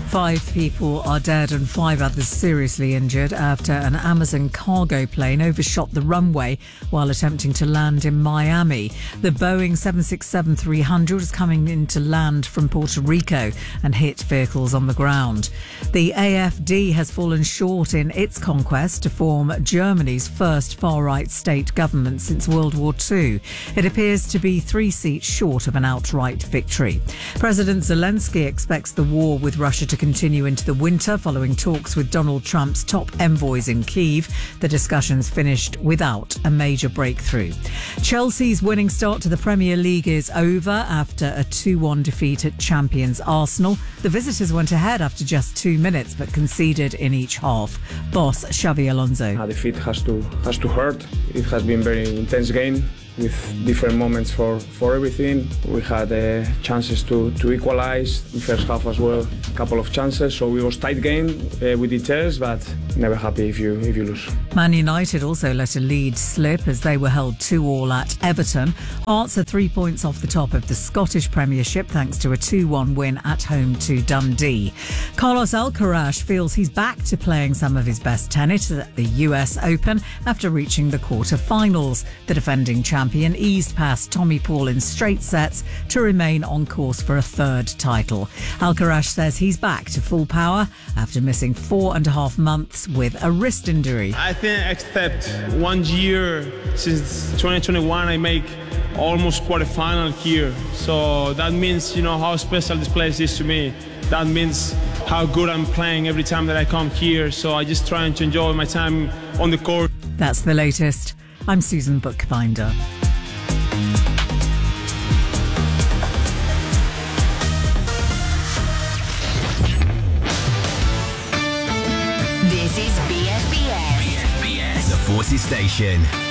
5 people are dead and 5 others seriously injured after an Amazon cargo plane overshot the runway while attempting to land in Miami. The Boeing 767-300 was coming into land from Puerto Rico and hit vehicles on the ground. The AfD has fallen short in its conquest to form Germany's first far-right state government since World War II. It appears to be 3 seats short of an outright victory. President Zelensky expects the war with Russia to continue into the winter following talks with Donald Trump's top envoys in Kyiv. The discussions finished without a major breakthrough. Chelsea's winning start to the Premier League is over after a 2-1 defeat at champions Arsenal. The visitors went ahead after just 2 minutes but conceded in each half. Boss Xabi Alonso. A defeat has to hurt. It has been a very intense game with different moments for everything. We had chances to equalize in first half as well, a couple of chances, so it was tight game with details, but never happy if you lose. Man United also let a lead slip as they were held 2-2 at Everton. Hearts are 3 points off the top of the Scottish Premiership thanks to a 2-1 win at home to Dundee. Carlos Alcaraz feels he's back to playing some of his best tennis at the US Open after reaching the quarter-finals. The defending champion eased past Tommy Paul in straight sets to remain on course for a third title. Alcaraz says he's back to full power after missing 4.5 months with a wrist injury. I think except 1 year since 2021 I make almost quarterfinal here. So that means, how special this place is to me. That means how good I'm playing every time that I come here. So I just trying to enjoy my time on the court. That's the latest. I'm Susan Bookbinder. This is BFBS. The Forces Station.